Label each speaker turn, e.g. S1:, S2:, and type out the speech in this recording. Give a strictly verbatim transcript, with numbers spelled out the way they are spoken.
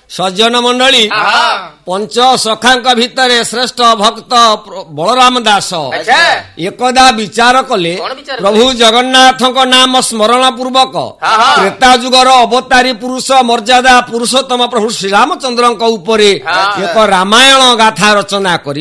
S1: ସଜ୍ଜନ ମଣ୍ଡଳୀ ପଞ୍ଚ ସଖାଙ୍କ ଭିତରେ ଶ୍ରେଷ୍ଠ ଭକ୍ତ ବଳରାମ ଦାସ ଏକଦା ବିଚାର କଲେ ପ୍ରଭୁ ଜଗନ୍ନାଥଙ୍କ ନାମ ସ୍ମରଣ ପୂର୍ବକ ତ୍ରେତା ଯୁଗର ଅବତାରୀ ପୁରୁଷ ମର୍ଯ୍ୟାଦା ପୁରୁଷୋତ୍ତମ ପ୍ରଭୁ ଶ୍ରୀରାମଚନ୍ଦ୍ରଙ୍କ ଉପରେ ଏକ ରାମାୟଣ ଗାଥା ରଚନା କରି